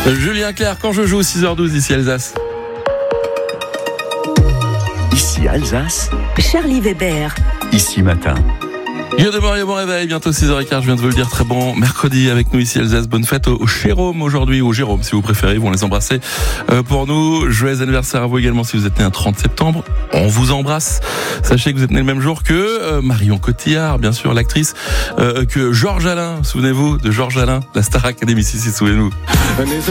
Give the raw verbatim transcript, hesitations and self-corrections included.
Julien Clerc, quand je joue six heures douze ici Alsace. Ici Alsace. Charlie Weber. Ici matin. Guillaume de Mario, bon réveil, bientôt six heures quinze, je viens de vous le dire, très bon mercredi avec nous ici Alsace. Bonne fête au, au Jérôme aujourd'hui, au Jérôme si vous préférez, ils vont les embrasser euh, pour nous. Joyeux anniversaire à vous également si vous êtes né un trente septembre, on vous embrasse. Sachez que vous êtes né le même jour que euh, Marion Cotillard, bien sûr, l'actrice, euh, que Georges Alain, souvenez-vous de Georges Alain, la Star Academy, si si, souvenez-vous.